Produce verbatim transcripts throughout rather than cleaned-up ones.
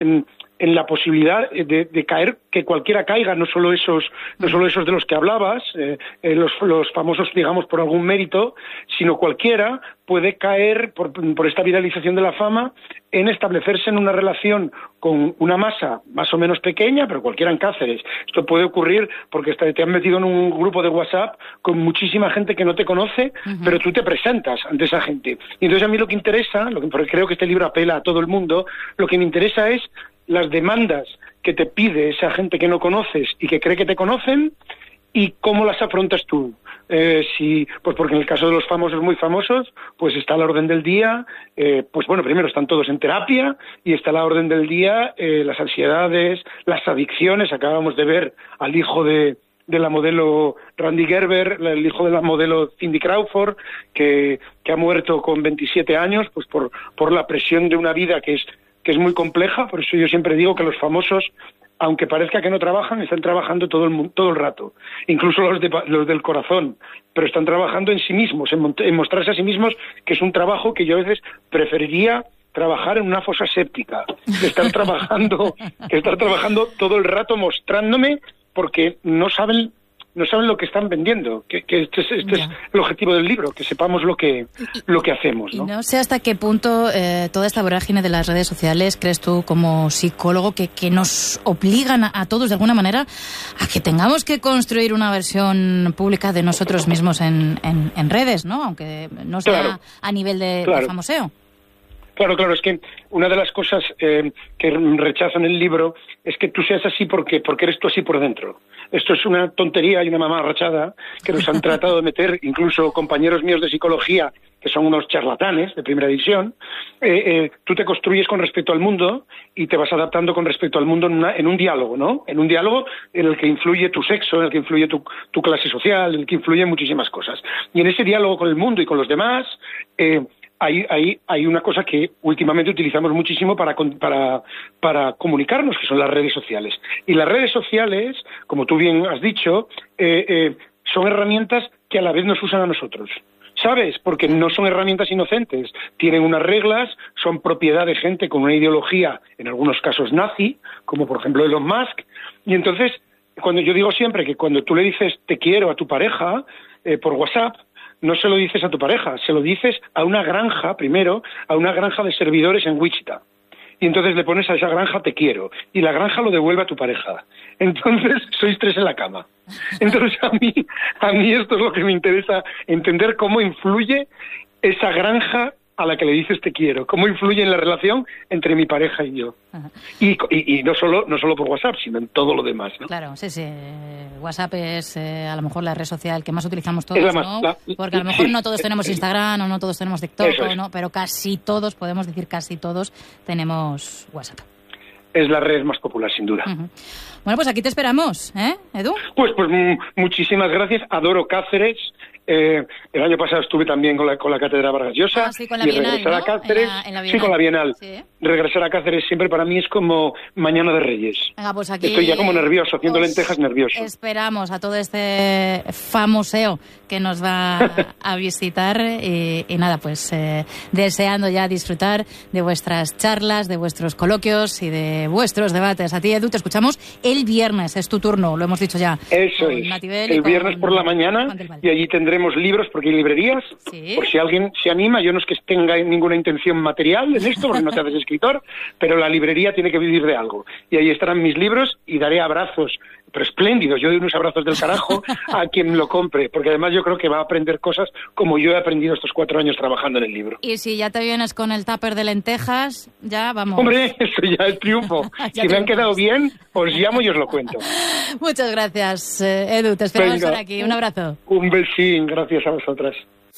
en, en la posibilidad de, de caer, que cualquiera caiga, no solo esos, no solo esos de los que hablabas, eh, eh, los, los famosos, digamos, por algún mérito, sino cualquiera puede caer por, por esta viralización de la fama en establecerse en una relación con una masa más o menos pequeña, pero cualquiera en Cáceres. Esto puede ocurrir porque te han metido en un grupo de WhatsApp con muchísima gente que no te conoce, uh-huh. pero tú te presentas ante esa gente. Y entonces a mí lo que interesa, lo que, porque creo que este libro apela a todo el mundo, lo que me interesa es las demandas que te pide esa gente que no conoces y que cree que te conocen, y cómo las afrontas tú. Eh, si, pues porque en el caso de los famosos muy famosos, pues está a la orden del día, eh, pues bueno, primero están todos en terapia, y está a la orden del día eh, las ansiedades, las adicciones. Acabamos de ver al hijo de, de la modelo Randy Gerber, el hijo de la modelo Cindy Crawford, que, que ha muerto con veintisiete años, pues por, por la presión de una vida que es que es muy compleja. Por eso yo siempre digo que los famosos, aunque parezca que no trabajan, están trabajando todo el todo el rato, incluso los de, los del corazón, pero están trabajando en sí mismos, en, en mostrarse a sí mismos, que es un trabajo que yo a veces preferiría trabajar en una fosa séptica, que estar trabajando, que estar trabajando todo el rato mostrándome, porque no saben no saben lo que están vendiendo, que, que este, es, este es el objetivo del libro, que sepamos lo que lo que hacemos, ¿no? Y no sé hasta qué punto eh, toda esta vorágine de las redes sociales, crees tú como psicólogo, que, que nos obligan a, a todos de alguna manera a que tengamos que construir una versión pública de nosotros mismos en, en, en redes, ¿no? Aunque no sea claro. a nivel de, claro. de famoseo. Claro, claro, es que una de las cosas eh, que rechazo en el libro es que tú seas así porque, porque eres tú así por dentro. Esto es una tontería y una mamarrachada que nos han tratado de meter, incluso compañeros míos de psicología, que son unos charlatanes de primera división. Eh, eh, tú te construyes con respecto al mundo y te vas adaptando con respecto al mundo en, una, en un diálogo, ¿no? En un diálogo en el que influye tu sexo, en el que influye tu, tu clase social, en el que influyen muchísimas cosas. Y en ese diálogo con el mundo y con los demás, eh, Hay, hay, hay una cosa que últimamente utilizamos muchísimo para, para, para comunicarnos, que son las redes sociales. Y las redes sociales, como tú bien has dicho, eh, eh, son herramientas que a la vez nos usan a nosotros. ¿Sabes? Porque no son herramientas inocentes. Tienen unas reglas, son propiedad de gente con una ideología, en algunos casos nazi, como por ejemplo Elon Musk. Y entonces, cuando yo digo siempre que cuando tú le dices te quiero a tu pareja eh, por WhatsApp, no se lo dices a tu pareja, se lo dices a una granja, primero, a una granja de servidores en Wichita. Y entonces le pones a esa granja te quiero, y la granja lo devuelve a tu pareja. Entonces sois tres en la cama. Entonces a mí, a mí esto es lo que me interesa, entender cómo influye esa granja a la que le dices te quiero, cómo influye en la relación entre mi pareja y yo. Y, y, y no solo no solo por WhatsApp, sino en todo lo demás, ¿no? Claro, sí, sí. WhatsApp es eh, a lo mejor la red social que más utilizamos todos, la más, ¿no? La, Porque a lo mejor sí, no todos tenemos Instagram o no todos tenemos TikTok, es. ¿no? Pero casi todos, podemos decir casi todos, tenemos WhatsApp. Es la red más popular, sin duda. Uh-huh. Bueno, pues aquí te esperamos, ¿eh, Edu? Pues, pues m- muchísimas gracias. Adoro Cáceres. Eh, el año pasado estuve también con la, con la Cátedra Vargas Llosa. Ah, sí, con la Bienal, regresar ¿no? a Cáceres, en la, en la Bienal. Sí, con la Bienal. Sí. Regresar a Cáceres siempre para mí es como Mañana de Reyes. Venga, pues aquí estoy ya como nervioso, haciendo lentejas nervioso. Esperamos a todo este famoseo que nos va a visitar y, y nada, pues eh, deseando ya disfrutar de vuestras charlas, de vuestros coloquios y de vuestros debates. A ti, Edu, te escuchamos el viernes, es tu turno, lo hemos dicho ya. Eso es, el viernes por la mañana, y allí tendremos libros, porque hay librerías, ¿sí? Por si alguien se anima. Yo no es que tenga ninguna intención material en esto, porque no te haces escritor, pero la librería tiene que vivir de algo. Y ahí estarán mis libros y daré abrazos, pero espléndidos, yo doy unos abrazos del carajo a quien lo compre, porque además yo creo que va a aprender cosas como yo he aprendido estos cuatro años trabajando en el libro. Y si ya te vienes con el tupper de lentejas, ya vamos. Hombre, eso ya es triunfo. Si me han quedado bien, os llamo y os lo cuento. Muchas gracias, Edu, te esperamos por aquí. Un abrazo. Un besín, gracias a vosotras.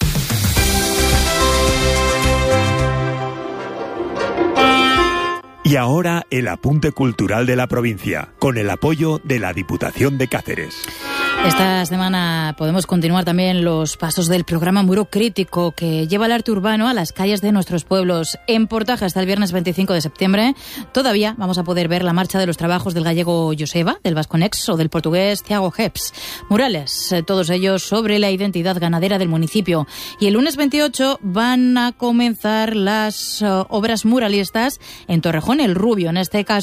Y ahora el apunte cultural de la provincia, con el apoyo de la Diputación de Cáceres. Esta semana podemos continuar también los pasos del programa Muro Crítico, que lleva el arte urbano a las calles de nuestros pueblos. En Portaje hasta el viernes veinticinco de septiembre todavía vamos a poder ver la marcha de los trabajos del gallego Joseba, del vasconex o del portugués Thiago Heps. Murales, todos ellos sobre la identidad ganadera del municipio. Y el lunes veintiocho van a comenzar las uh, obras muralistas en Torrejón el Rubio, en este caso